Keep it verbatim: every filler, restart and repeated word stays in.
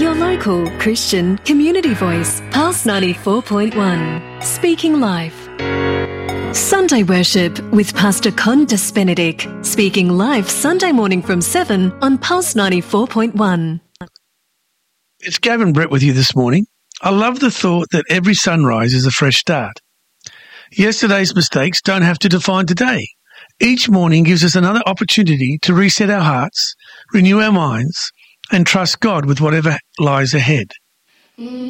Your local Christian community voice, Pulse ninety-four point one, speaking life. Sunday worship with Pastor Condas Benedict, speaking live Sunday morning from seven on Pulse ninety-four point one. It's Gavin Brett with you this morning. I love the thought that every sunrise is a fresh start. Yesterday's mistakes don't have to define today. Each morning gives us another opportunity to reset our hearts, renew our minds, and trust God with whatever lies ahead.